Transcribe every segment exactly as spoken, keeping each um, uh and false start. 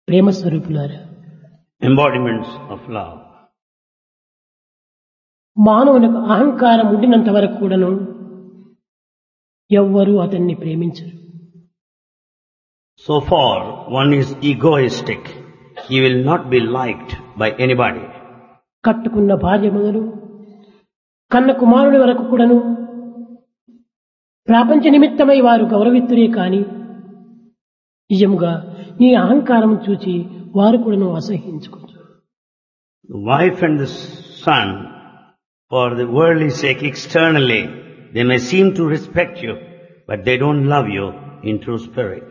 ప్రేమ స్వరూపులారా, embodiments of love. మానవునికి అహంకారం ఉండినంత వరకు కూడాను ఎవ్వరూ అతన్ని ప్రేమించరు. So far, one is egoistic. He will not be liked by anybody. కట్టుకున్న భార్య మొదలు కన్న కుమారుడి వరకు కూడాను ప్రాపంచ నిమిత్తమై వారు గౌరవిత్తురే కాని నిజముగా నీ అహంకారం చూచి వారు కూడాను అసహ్యించుకోరు. The wife and the son, for the worldly sake externally, they may seem to respect you, but they don't love you in true spirit.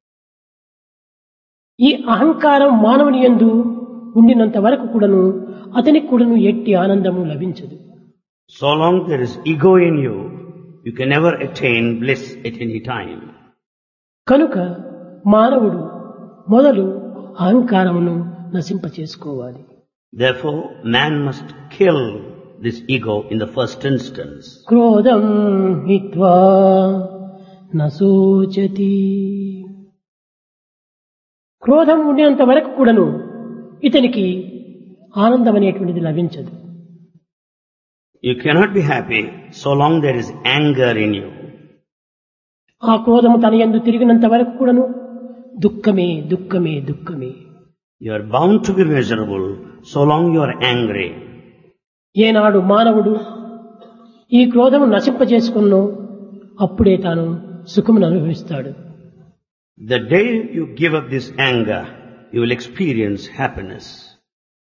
ఈ అహంకారం మానవుని యందు ఉండినంత వరకు కూడాను అతనికి కూడాను ఎట్టి ఆనందము లభించదు. So long there is ego in you, you can never attain bliss at any time. కనుక మానవుడు మొదలు అహంకారమును నశింపచేసుకోవాలి. Therefore, man must kill this ego in the first instance. క్రోధం హిత్వా నశోచతి. క్రోధం ఉండినంత వరకు కూడాను ఇతనికి ఆనందం అనేటువంటిది లభించదు. You cannot be happy so long there is anger in you. ఆ క్రోధము తన యందు తిరిగినంత వరకు కూడాను దుఃఖమే దుఃఖమే దుఃఖమే. You are bound to be miserable so long you are angry. ఏనాడు మానవుడు ఈ క్రోధము నశింపజేసుకున్నో అప్పుడే తాను సుఖమును అనుభవిస్తాడు. The day you give up this anger, you will experience happiness.